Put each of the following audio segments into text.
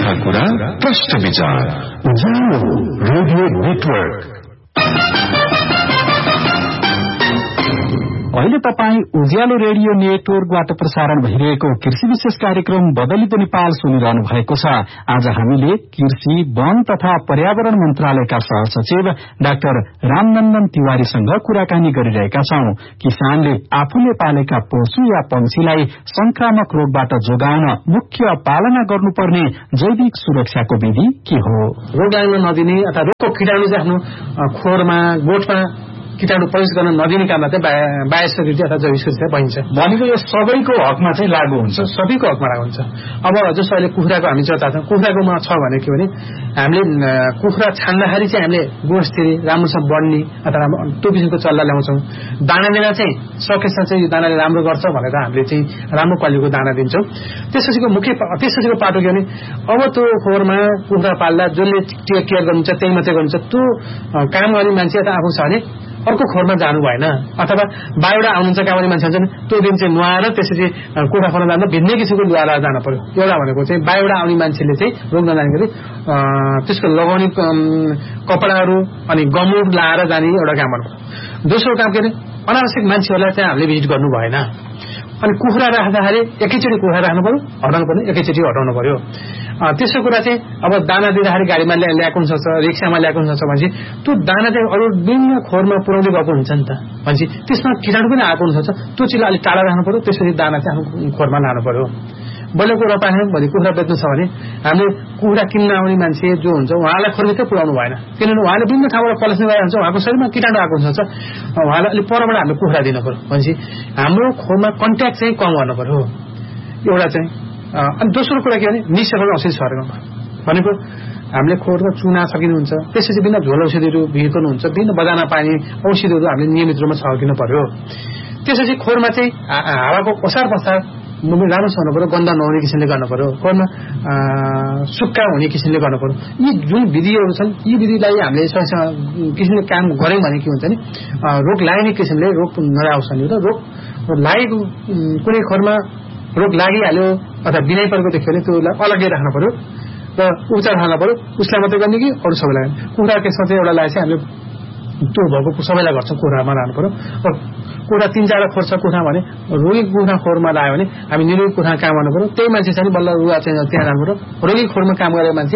सीधा कुरा प्रश्न विचार रेडियो नेटवर्क। अहिले तपाई उज्यालो रेडियो नेटवर्कबाट प्रसारण भइरहेको कृषि विशेष कार्यक्रम बदलित नेपाल सुनिरहनु भएको छ। आज हामीले कृषि, वन तथा पर्यावरण मन्त्रालयका सहसचिव डाक्टर रामनन्दन तिवारीसँग कुराकानी गरिरहेका छौं। किसानले आफूले पालेका पशु या पंक्षीलाई संक्रामक रोगबाट जोगाउन मुख्य पालना गर्नुपर्ने जैविक सुरक्षाको विधि के हो? रोग लाग्न नदिने अथवा रोगको कीटाणु आफ्नो खोरमा, गोठमा कीटाणु प्रवेश गर्न नदिने काममा चाहिँ बायोसेक्युरिटी अथवा जैविक सुरक्षा भनिन्छ। भनेको यो सबैको हकमा चाहिँ लागू हुन्छ, सबैको हकमा लागू हुन्छ। अब जस्तो अहिले कुखुराको हामी चर्चा छ, कुखुराकोमा छ भने के भने हामीले कुखुरा छान्दाखेरि चाहिँ हामीले गोठतिर राम्रोसँग बढ्ने अथवा त्यो किसिमको चल्ला ल्याउँछौँ। दाना दिन चाहिँ सकेसम्म चाहिँ यो दानाले राम्रो गर्छ भनेर हामीले चाहिँ राम्रो क्वालिटीको दाना दिन्छौँ। त्यसपछिको पाटो के भने अब त्यो खोरमा कुखुरा पाल्दा जसले केयर गर्नुहुन्छ त्यही मात्रै गर्नुहुन्छ, त्यो काम गर्ने मान्छे अथवा आफू छ भने अर्को खोरमा जानु भएन। अथवा बाहिर आउनुहुन्छ काम गर्ने मान्छे हुन्छ त्यो दिन चाहिँ नुहाएर त्यसपछि कुखुरा खोर्न जाँदा भिन्नै किसिमको लुहाएर जानु पर्यो। एउटा भनेको चाहिँ बाहिर आउने मान्छेले चाहिँ रोग नजाने गरी त्यसको लगाउने कपडाहरू अनि गमुर लाएर जाने एउटा काम गर्नु। दोस्रो काम के अरे अनावश्यक मान्छेहरूलाई चाहिँ हामीले भिजिट गर्नु भएन। अनि कुखुरा राख्दाखेरि एकैचोटि कुखुरा राख्नु पर्यो, हटाउनु पर्ने एकैचोटि हटाउनु पर्यो। तेस्रो कुरा चाहिँ अब दाना दिँदाखेरि गाडीमा ल्याएको हुन्छ, रिक्सामा ल्याएको हुन्छ भनेपछि त्यो दाना चाहिँ अरू विभिन्न खोरमा पुर्याउँदै गएको हुन्छ नि त। भनेपछि त्यसमा कीटाणु पनि आएको हुन्छ, त्यो चिजलाई अलिक टाढा राख्नु पर्यो। त्यसपछि दाना चाहिँ आफ्नो खोरमा लानु पर्यो। बल्ल कुरा पाएन भने कुखुरा बेच्नु छ भने हामीले कुखुरा किन्न आउने मान्छे जो हुन्छ उहाँलाई खोर्मिकै पुर्याउनु भएन। किनभने उहाँले विभिन्न ठाउँबाट कलेक्सन गरेर हुन्छ, उहाँको शरीरमा कीटाणु आएको हुन्छ, उहाँलाई अलिक परबाट हामीले कुखुरा दिनु पर्यो। भनेपछि हाम्रो खोरमा कन्ट्याक्ट चाहिँ कम गर्नु पर्यो एउटा चाहिँ। अनि दोस्रो कुरा के भने निशेषण औषधि छर्नु भनेको हामीले खोरमा चुना सकिनुहुन्छ, त्यसपछि विभिन्न झोल औषधिहरू भिर्कनुहुन्छ, विभिन्न बजारमा पाइने औषधिहरू हामीले नियमित रूपमा छर्किनु पर्यो। त्यसपछि खोरमा चाहिँ हावाको ओसार पसार राम्रोसँग हुनु पर्यो, गन्ध नहुने किसिमले गर्नु पर्यो, खोरमा सुक्खा हुने किसिमले गर्नु पर्यो। यी जुन विधिहरू छन् यी विधिलाई हामीले किसिमले काम गऱ्यौँ भने के हुन्छ नि रोग लाग्ने किसिमले रोग नआओस् नि। र रोग लागेको कुनै खोरमा रोग लागिहाल्यो अथवा बिनाइ परेको देख्यो भने त्यसलाई अलग्गै राख्नु पर्यो र उपचार खानु पर्यो। उसलाई मात्रै गर्ने कि अरू सबैलाई? कुखुरा केसमा चाहिँ एउटा चाहिँ हामीले त्यो भएको सबैलाई गर्छौँ, कुखुरामा राख्नु पर्यो। कुखुरा 3-4 खोर छ कुखुरा भने रोगी कुखुरा खोरमा लाग्यो भने हामी निरोगी कुखुरा काम गर्नु पर्यो। त्यही मान्छे चाहिँ बल्ल रुवा चाहिँ त्यहाँ राख्नु पर्यो। रोगी खोरमा काम गरेको मान्छे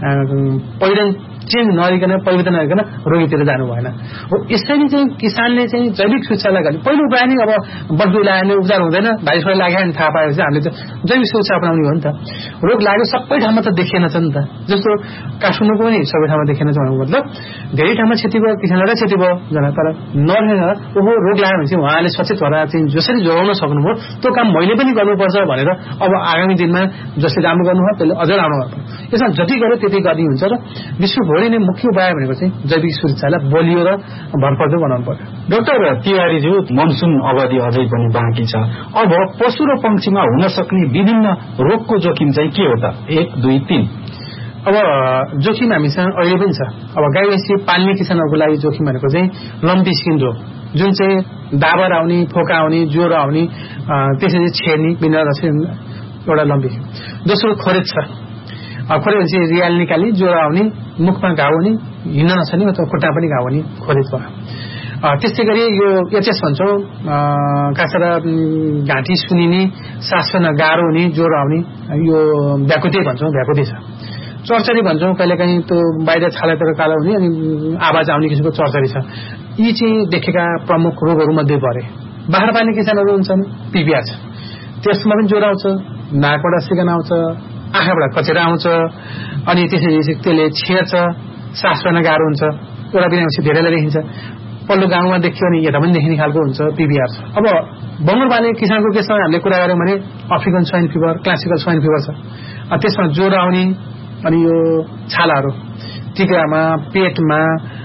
पहिरन चेन्ज नगरिकन परिवर्तन नगरिकन रोगीतिर जानु भएन। हो यसरी चाहिँ किसानले चाहिँ जैविक सुरक्षालाई गर्ने पहिलो उपाय नै अब बस्तु लगायो भने उपचार हुँदैन, भाइरस लाग्यो भने थाहा पाएपछि हामीले त जैविक सुरक्षा अपनाउने हो नि त। रोग लाग्यो सबै ठाउँमा त देखिएन छ नि त। जस्तो काठमाडौँको पनि सबै ठाउँमा देखिएन छ भन्नुको मतलब धेरै ठाउँमा क्षति भयो, किसानलाई क्षति भयो जना, तर नरहेन ओहो रोग लाग्यो भने चाहिँ उहाँले सचेत भएर चाहिँ जसरी जोगाउन सक्नुभयो त्यो काम मैले पनि गर्नुपर्छ भनेर अब आगामी दिनमा जसले राम्रो गर्नुभयो त्यसले अझ राम्रो गर्नु। यसमा जति गर्यो त्यति गर्ने हुन्छ र विश्वभरि नै मुख्य उपाय भनेको चाहिँ जैविक सुरक्षालाई बलियो र भरपर्दो बनाउनु पर्यो। डाक्टर तिवारीज्यू, मनसुन अवधि अझै पनि बाँकी छ। अब पशु र पंक्षीमा हुन सक्ने विभिन्न रोगको जोखिम चाहिँ के हो त? 1, 2, 3। अब जोखिम हामीसँग अहिले पनि छ। अब गाई भैँसी पाल्ने किसानहरूको लागि जोखिम भनेको चाहिँ लम्पी स्किन रोग, जुन चाहिँ दाबर आउने, फोका आउने, ज्वरो आउने, त्यसरी छेर्ने बिना एउटा लम्पी। दोस्रो खोरेज छ। खोरेज भनेपछि रियाल निकाल्ने, ज्वरो आउने, मुखमा घाउ हुने, हिँड्न नसक्ने अथवा खुट्टा पनि घाउ हुने खोरेज भयो। त्यस्तै गरी यो एचएस भन्छौँ, खासर घाँटी सुनिने, सास फेर्न गाह्रो हुने, ज्वरो आउने, यो भ्याकुते भन्छौँ, भ्याकुते छ। चर्चरी भन्छौँ, कहिलेकाहीँ त्यो बाहिर छालातिर कालो हुने अनि आवाज आउने किसिमको चर्चरी छ। यी चाहिँ देखेका प्रमुख रोगहरूमध्ये परे। बाख्रा पाल्ने किसानहरू हुन्छन्, पिपिआर छ, त्यसमा पनि ज्वरो आउँछ, नाकबाट सिकान आउँछ, आँखाबाट कचेरा आउँछ, अनि त्यसरी त्यसले छेर्छ, सास फेर्न गाह्रो हुन्छ, एउटा बिनापछि धेरैलाई देखिन्छ। पल्लो गाउँमा देखियो भने यता पनि देखिने खालको हुन्छ, पिपिआर छ। अब बङ्गुर पाल्ने किसानको केसमा हामीले कुरा गऱ्यौँ भने African swine fever, classical swine fever छ। त्यसमा ज्वरो आउने अनि यो छालाहरू टिक्रामा, पेटमा,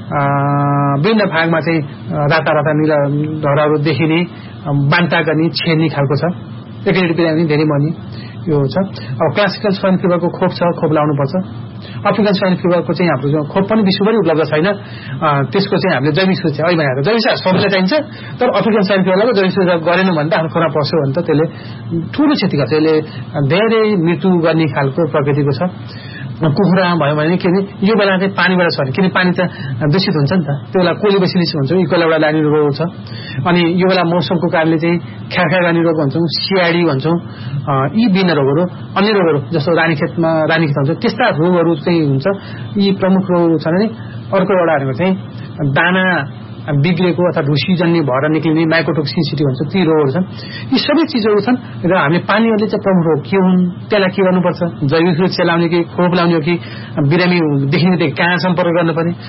विभिन्न भागमा चाहिँ राता राता निला धराहरू देखिने, बान्ता गर्ने, छेर्ने खालको छ। एकैचोटि बिरामी धेरै मर्ने। यो छ। अब क्लासिकल स्वाइन फिभरको खोप छ, खोप लाउनुपर्छ। अफ्रिकन स्वाइन फिभरको चाहिँ हाम्रो खोप पनि विश्वभरि उपलब्ध छैन, त्यसको चाहिँ हामीले जैविक सुरक्षा अहिले भनेको जैविक सुरक्षा सबैलाई चाहिन्छ, तर अफ्रिकन स्वाइन फिभरलाई जैविक सुरक्षा गरेनौँ भने त आफ्नो खोरमा पस्यो भने त त्यसले ठुलो क्षति गर्छ, यसले धेरै मृत्यु गर्ने खालको प्रकृतिको छ। कुखुरा भयो भने के अरे यो बेला चाहिँ पानीबाट छ किन पानी त दूषित हुन्छ नि त, त्यो बेला कोलिबेसिलिस भन्छौँ, इकोला एउटा लाग्ने रोग छ। अनि यो बेला मौसमको कारणले चाहिँ ख्याख्या गर्ने रोग भन्छौँ, सियाडी भन्छौँ, यी विभिन्न रोगहरू, अन्य रोगहरू जस्तो रानीखेत भन्छ, त्यस्ता रोगहरू चाहिँ हुन्छ। यी प्रमुख रोगहरू छन्। भने अर्को एउटा भनेको चाहिँ दाना बिग्रेको अथवा ढुसीजन्य भएर निक्लिने माइकोटोक्सिसिटी भन्छ, ती रोगहरू छन्। यी सबै चिजहरू छन् र हामीले पानीहरूले चाहिँ प्रमुख रोग के हुन्, त्यसलाई के गर्नुपर्छ, जैविक सुरक्षा लाउने कि खोप लाउने हो कि बिरामी देखिनेदेखि कहाँ सम्पर्क गर्नुपर्ने,